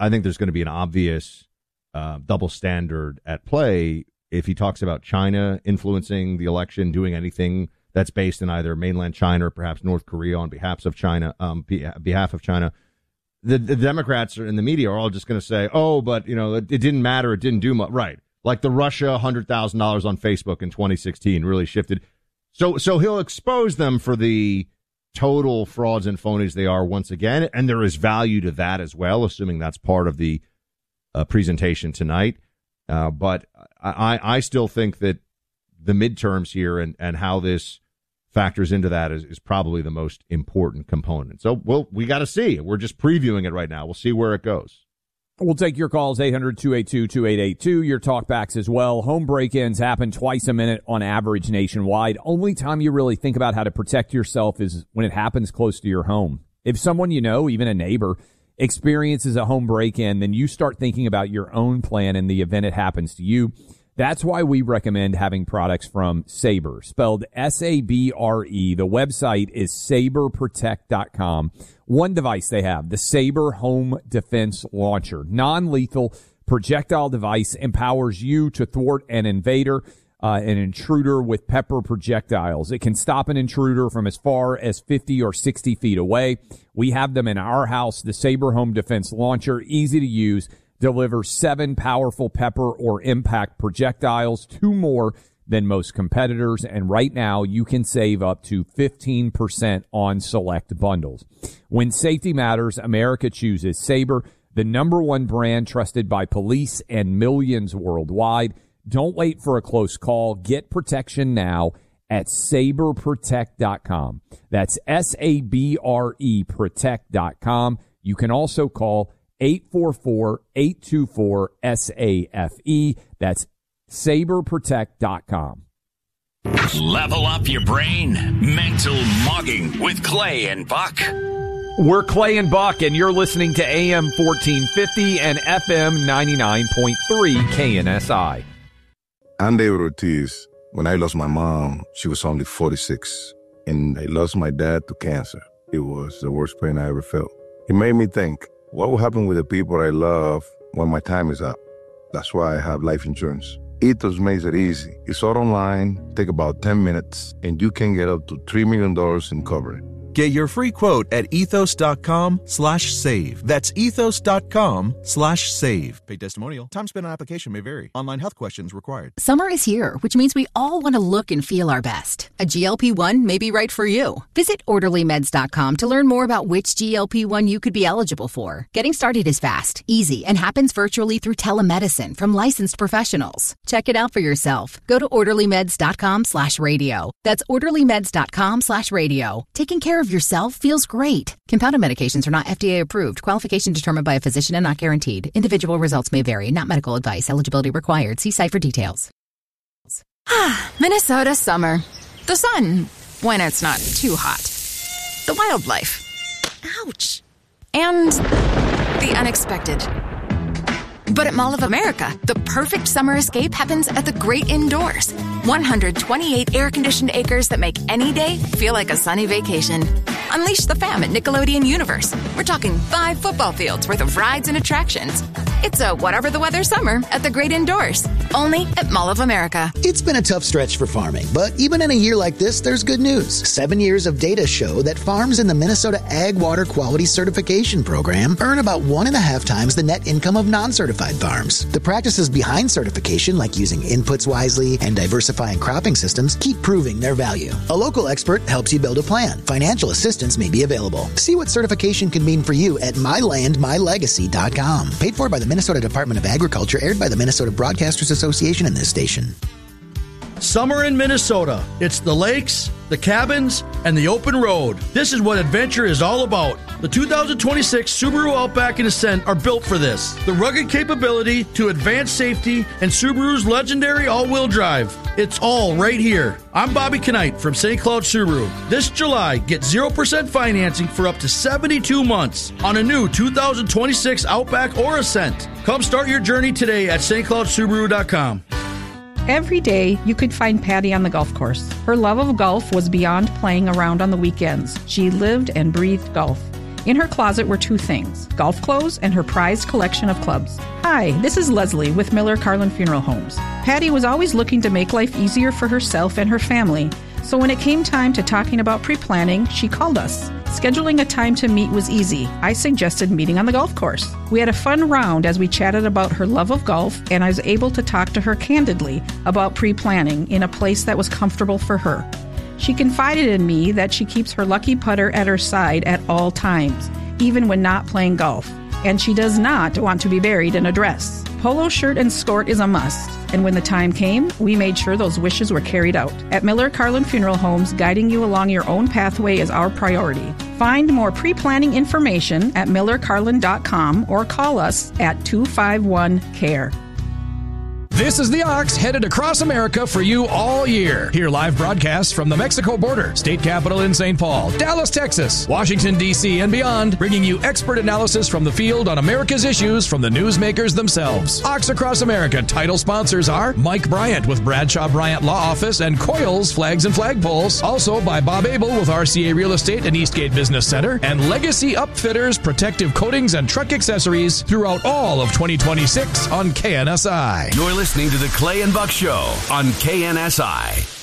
I think there's going to be an obvious double standard at play if he talks about China influencing the election, doing anything that's based in either mainland China or perhaps North Korea on behalf of China. The Democrats in the media are all just going to say, oh, but, it didn't matter. It didn't do much. Right. Like the Russia $100,000 on Facebook in 2016 really shifted. So he'll expose them for the total frauds and phonies they are once again. And there is value to that as well, assuming that's part of the presentation tonight. But I still think that the midterms here and how this factors into that is probably the most important component. So we got to see. We're just previewing it right now. We'll see where it goes. We'll take your calls, 800-282-2882, your talkbacks as well. Home break-ins happen twice a minute on average nationwide. Only time you really think about how to protect yourself is when it happens close to your home. If someone you know, even a neighbor, experiences a home break-in, then you start thinking about your own plan in the event it happens to you. That's why we recommend having products from Sabre, spelled S-A-B-R-E. The website is saberprotect.com. One device they have, the Sabre Home Defense Launcher. Non-lethal projectile device empowers you to thwart an invader, an intruder with pepper projectiles. It can stop an intruder from as far as 50 or 60 feet away. We have them in our house, the Sabre Home Defense Launcher, easy to use. Delivers 7 powerful pepper or impact projectiles, 2 more than most competitors. And right now you can save up to 15% on select bundles. When safety matters, America chooses Sabre, the #1 brand trusted by police and millions worldwide. Don't wait for a close call. Get protection now at saberprotect.com. That's SABRE protect.com. You can also call 844-824-SAFE. That's saberprotect.com. Level up your brain. Mental Mogging with Clay and Buck. We're Clay and Buck, and you're listening to AM 1450 and FM 99.3 KNSI. I'm David Ortiz. When I lost my mom, she was only 46, and I lost my dad to cancer. It was the worst pain I ever felt. It made me think, what will happen with the people I love when my time is up? That's why I have life insurance. Ethos makes it easy. It's all online, take about 10 minutes, and you can get up to $3 million in coverage. Get your free quote at ethos.com/save. That's ethos.com/save. Paid testimonial. Time spent on application may vary. Online health questions required. Summer is here, which means we all want to look and feel our best. A GLP-1 may be right for you. Visit orderlymeds.com to learn more about which GLP-1 you could be eligible for. Getting started is fast, easy, and happens virtually through telemedicine from licensed professionals. Check it out for yourself. Go to orderlymeds.com/radio. That's orderlymeds.com/radio. Taking care of yourself feels great. Compounded medications are not FDA approved. Qualification determined by a physician and not guaranteed. Individual results may vary. Not medical advice. Eligibility required. See site for details. Minnesota summer. The sun, when it's not too hot. The wildlife. Ouch. And the unexpected. But at Mall of America, the perfect summer escape happens at the great indoors. 128 air-conditioned acres that make any day feel like a sunny vacation. Unleash the fam at Nickelodeon Universe. We're talking 5 football fields worth of rides and attractions. It's a whatever the weather summer at the great indoors. Only at Mall of America. It's been a tough stretch for farming, but even in a year like this, there's good news. 7 years of data show that farms in the Minnesota Ag Water Quality Certification Program earn about 1.5 times the net income of non-certified farms. The practices behind certification, like using inputs wisely and diversifying cropping systems, keep proving their value. A local expert helps you build a plan. Financial assistance may be available. See what certification can mean for you at mylandmylegacy.com. Paid for by the Minnesota Department of Agriculture, aired by the Minnesota Broadcasters Association and this station. Summer in Minnesota. It's the lakes, the cabins, and the open road. This is what adventure is all about. The 2026 Subaru Outback and Ascent are built for this. The rugged capability to advanced safety and Subaru's legendary all-wheel drive. It's all right here. I'm Bobby Knight from St. Cloud Subaru. This July, get 0% financing for up to 72 months on a new 2026 Outback or Ascent. Come start your journey today at stcloudsubaru.com. Every day, you could find Patty on the golf course. Her love of golf was beyond playing around on the weekends. She lived and breathed golf. In her closet were two things, golf clothes and her prized collection of clubs. Hi, this is Leslie with Miller Carlin Funeral Homes. Patty was always looking to make life easier for herself and her family, so when it came time to talking about pre-planning, she called us. Scheduling a time to meet was easy. I suggested meeting on the golf course. We had a fun round as we chatted about her love of golf, and I was able to talk to her candidly about pre-planning in a place that was comfortable for her. She confided in me that she keeps her lucky putter at her side at all times, even when not playing golf, and she does not want to be buried in a dress. Polo shirt and skirt is a must, and when the time came, we made sure those wishes were carried out. At Miller Carlin Funeral Homes, guiding you along your own pathway is our priority. Find more pre-planning information at millercarlin.com or call us at 251-CARE. This is the Ox headed across America for you all year. Hear live broadcasts from the Mexico border, state capital in St. Paul, Dallas, Texas, Washington, D.C., and beyond, bringing you expert analysis from the field on America's issues from the newsmakers themselves. Ox Across America title sponsors are Mike Bryant with Bradshaw Bryant Law Office and Coils Flags and Flagpoles. Also by Bob Abel with RCA Real Estate and Eastgate Business Center, and Legacy Upfitters, protective coatings and truck accessories throughout all of 2026 on KNSI. You're listening to the Clay and Buck Show on KNSI.